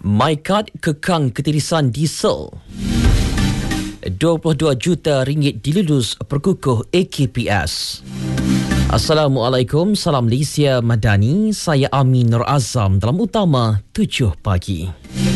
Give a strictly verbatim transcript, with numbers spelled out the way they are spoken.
MyCard kekang ketirisan diesel. dua puluh dua juta ringgit dilulus perkukuh A K P S. Assalamualaikum, salam Malaysia Madani. Saya Amin Nur Azam dalam utama tujuh pagi.